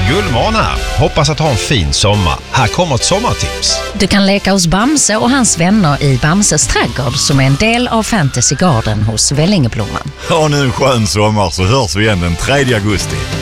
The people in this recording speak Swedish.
Gullman här. Hoppas att ha en fin sommar. Här kommer ett sommartips. Du kan leka hos Bamse och hans vänner i Bamses trädgård som är en del av Fantasy Garden hos Vällingeblomman. Ha nu en skön sommar så hörs vi igen den 3 augusti.